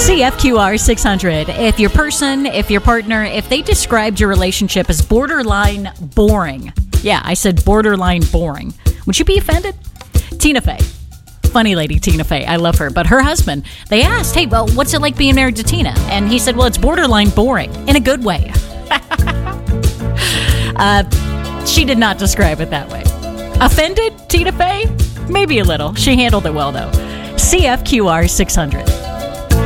CFQR 600. If your person, if your partner, if they described your relationship as borderline boring. Yeah, I said borderline boring. Would you be offended? Tina Fey. Funny lady Tina Fey. I love her. But her husband, they asked, hey, well, what's it like being married to Tina? And he said, well, it's borderline boring in a good way. She did not describe it that way. Offended, Tina Fey? Maybe a little. She handled it well, though. CFQR 600.